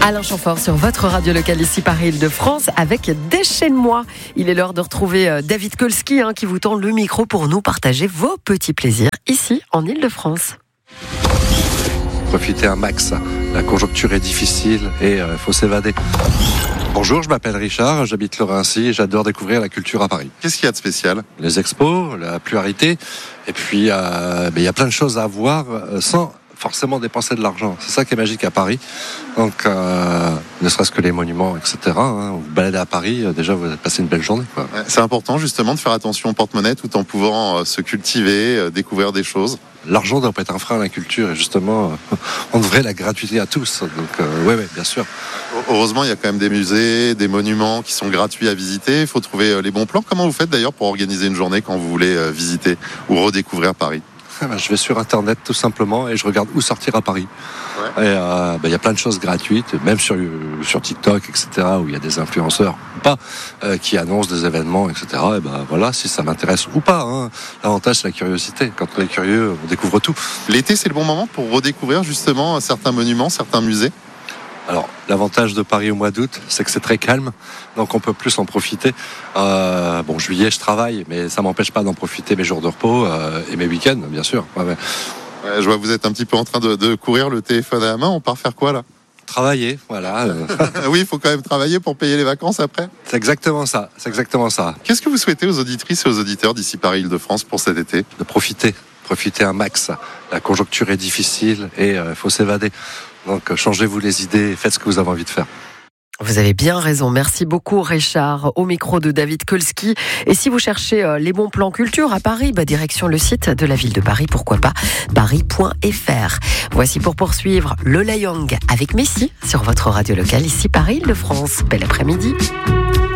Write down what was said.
Alain Chamfort sur votre radio locale ici Paris-Île-de-France avec Déchaîne-moi. Il est l'heure de retrouver David Kolski qui vous tend le micro pour nous partager vos petits plaisirs ici en Île-de-France. Profitez un max, la conjoncture est difficile et il faut s'évader. Bonjour, je m'appelle Richard, j'habite Laurency et j'adore découvrir la culture à Paris. Qu'est-ce qu'il y a de spécial ? Les expos, la pluralité, et puis il y a plein de choses à voir sans forcément dépenser de l'argent. C'est ça qui est magique à Paris. Donc, ne serait-ce que les monuments, etc. Vous vous baladez à Paris, déjà vous avez passé une belle journée, quoi. C'est important justement de faire attention au porte-monnaie tout en pouvant se cultiver, découvrir des choses. L'argent ne doit pas être un frein à la culture et justement, on devrait la gratuité à tous. Donc, oui, bien sûr. Heureusement, il y a quand même des musées, des monuments qui sont gratuits à visiter. Il faut trouver les bons plans. Comment vous faites d'ailleurs pour organiser une journée quand vous voulez visiter ou redécouvrir Paris ? Je vais sur Internet tout simplement et je regarde où sortir à Paris. Ouais. Et y a plein de choses gratuites, même sur TikTok, etc., où il y a des influenceurs ou pas, qui annoncent des événements, etc. Et voilà, si ça m'intéresse ou pas. L'avantage, c'est la curiosité. Quand on est curieux, on découvre tout. L'été, c'est le bon moment pour redécouvrir justement certains monuments, certains musées. Alors, l'avantage de Paris au mois d'août, c'est que c'est très calme, donc on peut plus en profiter. Juillet, je travaille, mais ça m'empêche pas d'en profiter mes jours de repos et mes week-ends, bien sûr. Ouais, je vois que vous êtes un petit peu en train de courir le téléphone à la main. On part faire quoi, là ? Travailler, voilà. Oui, il faut quand même travailler pour payer les vacances après. C'est exactement ça. Qu'est-ce que vous souhaitez aux auditrices et aux auditeurs d'ici Paris-Île-de-France pour cet été ? De profiter un max. La conjoncture est difficile et il faut s'évader. Donc changez-vous les idées, faites ce que vous avez envie de faire. Vous avez bien raison. Merci beaucoup Richard. Au micro de David Kolski. Et si vous cherchez les bons plans culture à Paris, direction le site de la ville de Paris, pourquoi pas, paris.fr. Voici pour poursuivre Lola Young avec Messi sur votre radio locale ici Paris-Île-de-France. Bel après-midi.